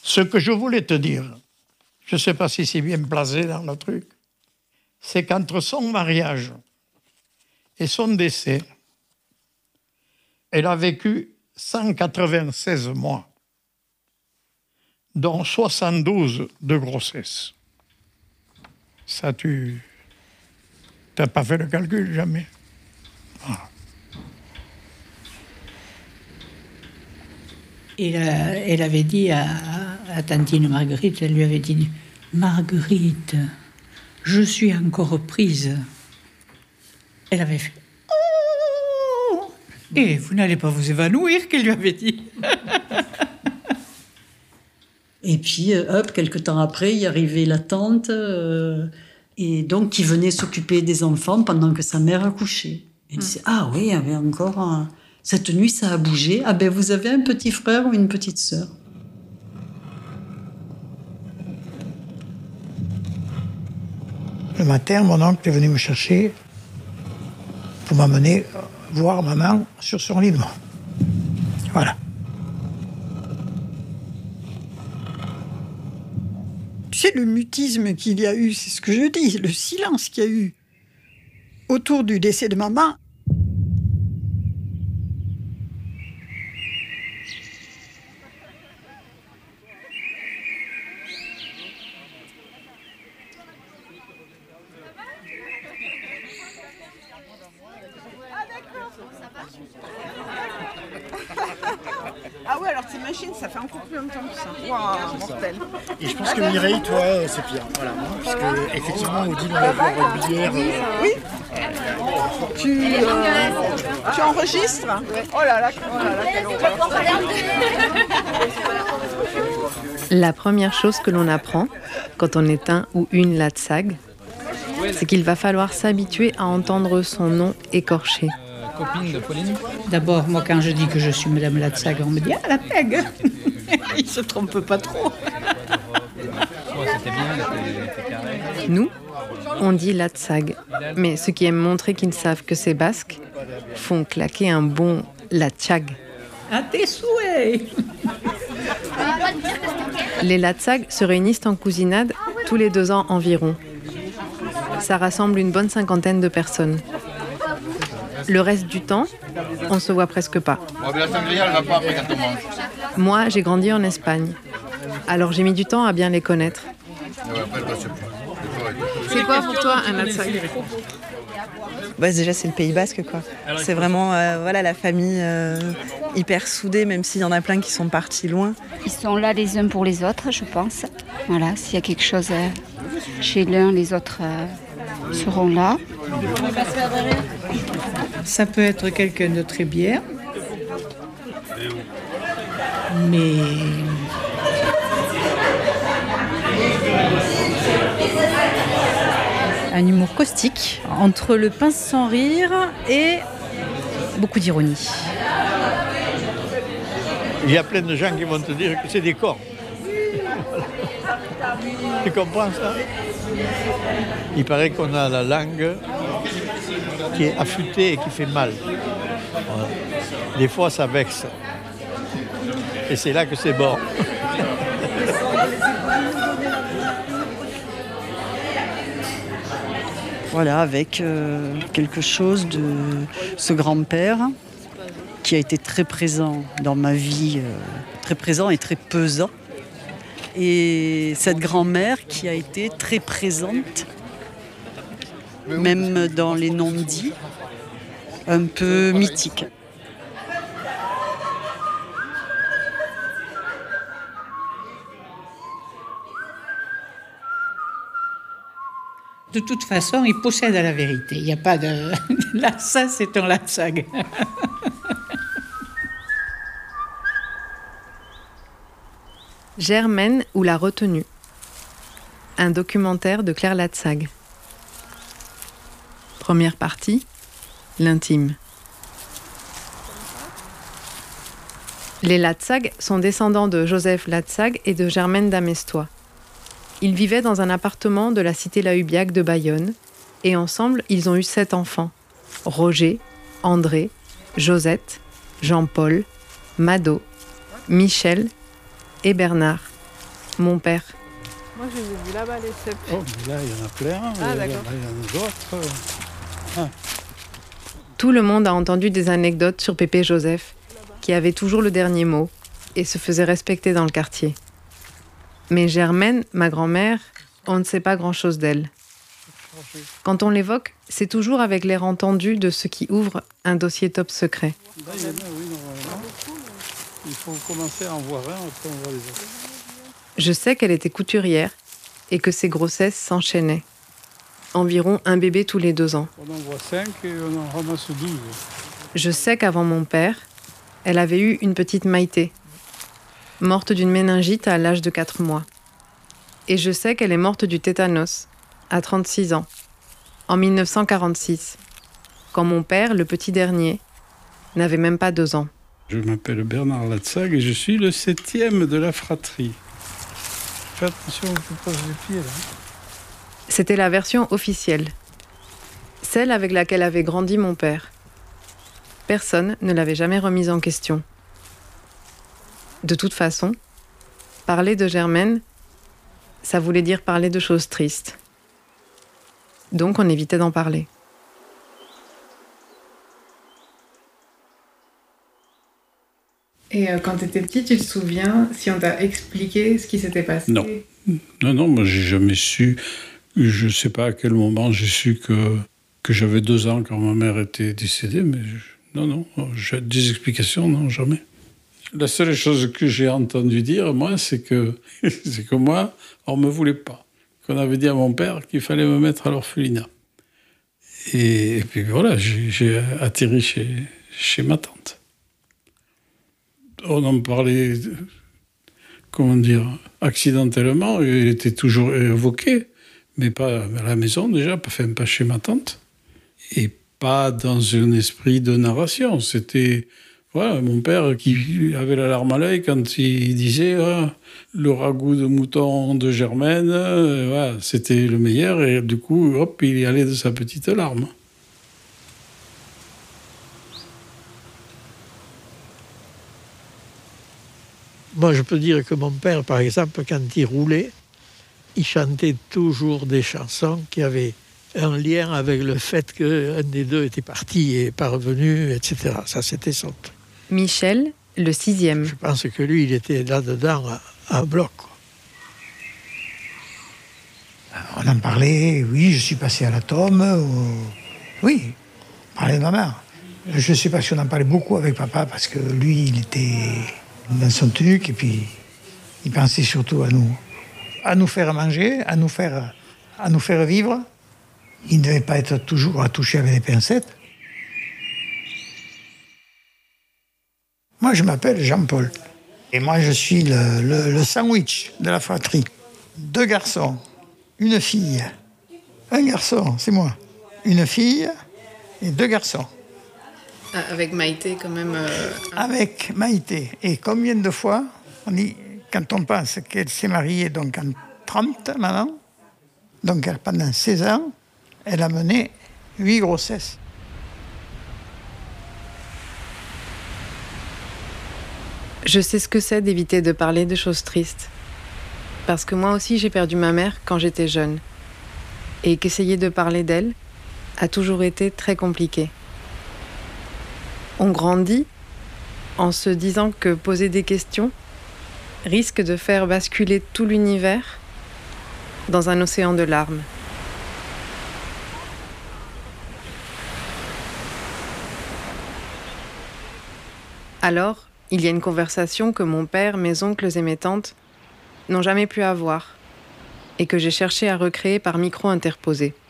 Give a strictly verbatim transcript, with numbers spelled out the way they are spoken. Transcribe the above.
Ce que je voulais te dire, je ne sais pas si c'est bien placé dans le truc, c'est qu'entre son mariage et son décès, elle a vécu cent quatre-vingt-seize mois, dont soixante-douze de grossesse. Ça, tu n'as pas fait le calcul, jamais. Ah. Et euh, elle avait dit à, à tantine Marguerite, elle lui avait dit « Marguerite, je suis encore prise. » Elle avait fait « Oh !» Et vous n'allez pas vous évanouir, qu'elle lui avait dit. Et puis, hop, quelques temps après, y arrivait la tante, euh, et donc qui venait s'occuper des enfants pendant que sa mère accouchait. Elle disait « Ah oui, il y avait encore un... Cette nuit, ça a bougé. Ah ben, vous avez un petit frère ou une petite sœur. » Le matin, mon oncle est venu me chercher pour m'amener voir maman sur son lit de mort. Voilà. Tu sais, le mutisme qu'il y a eu, c'est ce que je dis, le silence qu'il y a eu autour du décès de maman. Ah ouais, alors t'imagines, ça fait encore plus longtemps que ça. Waouh, mortel. Et je pense que Mireille, toi, c'est pire. Voilà. Parce que, effectivement, Odile, on la voit régulière. Euh... Oui. Tu, euh, tu enregistres? Oh là là, oh là là, quelle horreur. La première chose que l'on apprend quand on est un ou une Latsag, c'est qu'il va falloir s'habituer à entendre son nom écorché. Copine de Pauline. D'abord, moi, quand je dis que je suis Madame Latsag, on me dit « Ah, la pègue !» Il se trompe pas trop. Nous, on dit Latsag. Mais ceux qui aiment montrer qu'ils savent que c'est basque font claquer un bon Latchag. À tes souhaits. Les Latsag se réunissent en cousinade tous les deux ans environ. Ça rassemble une bonne cinquantaine de personnes. Le reste du temps, on se voit presque pas. Moi, j'ai grandi en Espagne. Alors j'ai mis du temps à bien les connaître. C'est quoi pour toi un Latsag ? Bah, déjà, c'est le Pays Basque, quoi. C'est vraiment euh, voilà, la famille euh, hyper soudée, même s'il y en a plein qui sont partis loin. Ils sont là les uns pour les autres, je pense. Voilà, s'il y a quelque chose euh, chez l'un, les autres euh, seront là. Ça peut être quelqu'un de très bien, mais un humour caustique, entre le pince sans rire et beaucoup d'ironie. Il y a plein de gens qui vont te dire que c'est des corps. Tu comprends ça? Il paraît qu'on a la langue qui est affûtée et qui fait mal. Voilà. Des fois, ça vexe. Et c'est là que c'est bon. Voilà, avec euh, quelque chose de ce grand-père qui a été très présent dans ma vie, euh, très présent et très pesant. Et cette grand-mère qui a été très présente, même dans les non-dits, un peu mythiques. de toute façon, il possède la vérité. Il n'y a pas de... Là, ça, c'est un Latsag. Germaine ou la retenue. Un documentaire de Claire Latsag. Première partie, l'intime. Les Latsag sont descendants de Joseph Latsag et de Germaine d'Amestois. Ils vivaient dans un appartement de la cité Lahubiac de Bayonne et ensemble, ils ont eu sept enfants. Roger, André, Josette, Jean-Paul, Mado, Michel et Bernard. mon père. Moi, je les ai vus là-bas, les cèpes. Oh, mais là, il y en a plein. Ah, et d'accord. Là, il y en a d'autres. Ah. Tout le monde a entendu des anecdotes sur Pépé Joseph, qui avait toujours le dernier mot et se faisait respecter dans le quartier. Mais Germaine, ma grand-mère, on ne sait pas grand-chose d'elle. Quand on l'évoque, c'est toujours avec l'air entendu de ceux qui ouvrent un dossier top secret. Là, il y en a, oui, normalement. Il faut commencer à en voir un, après on voit les autres. Je sais qu'elle était couturière et que ses grossesses s'enchaînaient. Environ un bébé tous les deux ans. On en voit cinq et on en ramasse douze. Je sais qu'avant mon père, elle avait eu une petite Maïté, morte d'une méningite à l'âge de quatre mois. Et je sais qu'elle est morte du tétanos, à trente-six ans, en mille neuf cent quarante-six, quand mon père, le petit dernier, n'avait même pas deux ans. Je m'appelle Bernard Latsag et je suis le septième de la fratrie. Fais attention où tu poses les pieds, là. C'était la version officielle, celle avec laquelle avait grandi mon père. Personne ne l'avait jamais remise en question. De toute façon, parler de Germaine, ça voulait dire parler de choses tristes. Donc on évitait d'en parler. Et euh, quand tu étais petit, tu te souviens si on t'a expliqué ce qui s'était passé? Non. Non, non, moi j'ai jamais su. Je ne sais pas à quel moment j'ai su que, que j'avais deux ans quand ma mère était décédée, mais je, non, non, j'ai des explications, non, jamais. La seule chose que j'ai entendu dire, moi, c'est que, c'est que moi, on ne me voulait pas. Qu'on avait dit à mon père qu'il fallait me mettre à l'orphelinat. Et, et puis voilà, j'ai, j'ai atterri chez, chez ma tante. On en parlait, comment dire, accidentellement, il était toujours évoqué. Mais pas à la maison déjà, enfin pas chez ma tante, et pas dans un esprit de narration. C'était voilà, mon père qui avait la larme à l'œil quand il disait ah, le ragoût de mouton de Germaine, euh, voilà, c'était le meilleur, et du coup, hop, il y allait de sa petite larme. Moi, je peux dire que mon père, par exemple, quand il roulait, il chantait toujours des chansons qui avaient un lien avec le fait qu'un des deux était parti et pas revenu, et cetera. Ça, c'était son truc. Michel, le sixième. Je pense que lui, il était là-dedans à, à bloc, quoi. On en parlait, oui, je suis passé à l'atome, ou... oui, on parlait de ma mère. Je ne sais pas si on en parlait beaucoup avec papa, parce que lui, il était dans son truc, et puis il pensait surtout à nous. À nous faire manger, à nous faire, à nous faire vivre. Il ne devait pas être toujours à toucher avec des pincettes. Moi, je m'appelle Jean-Paul. Et moi, je suis le, le, le sandwich de la fratrie. Deux garçons, une fille. Un garçon, c'est moi. Une fille et deux garçons. Avec Maïté, quand même. Euh... Avec Maïté. Et combien de fois on dit... Quand on pense qu'elle s'est mariée donc en trente maintenant, donc elle, pendant seize ans, elle a mené huit grossesses. Je sais ce que c'est d'éviter de parler de choses tristes. Parce que moi aussi j'ai perdu ma mère quand j'étais jeune. Et qu'essayer de parler d'elle a toujours été très compliqué. On grandit en se disant que poser des questions risque de faire basculer tout l'univers dans un océan de larmes. Alors, il y a une conversation que mon père, mes oncles et mes tantes n'ont jamais pu avoir et que j'ai cherché à recréer par micro interposé.